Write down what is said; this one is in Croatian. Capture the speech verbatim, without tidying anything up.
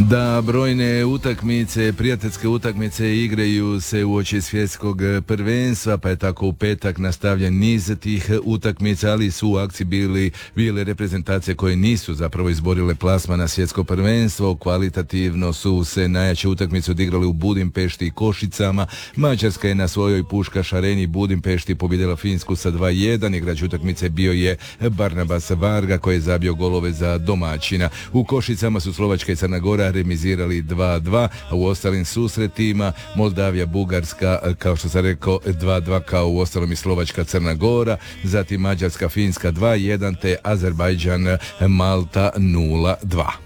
Da, brojne utakmice, prijateljske utakmice igraju se uoči svjetskog prvenstva, pa je tako u petak nastavljen niz tih utakmica, ali su u akciji bili, bile reprezentacije koje nisu zapravo izborile plasman na svjetsko prvenstvo. Kvalitativno su se najjače utakmice odigrale u Budimpešti i Košicama. Mađarska je na svojoj Puškaš areni Budimpešti pobijedila Finsku sa dva jedan. Igrač utakmice bio je Barnabas Varga koji je zabio golove za domaćina. U Košicama su Slovačka i Crna Gora remizirali dva dva, a u ostalim susretima Moldavija, Bugarska, kao što sam rekao, dva dva, kao u ostalom i Slovačka, Crna Gora, zatim Mađarska, Finska dva jedan, te Azerbajdžan, Malta nula dva.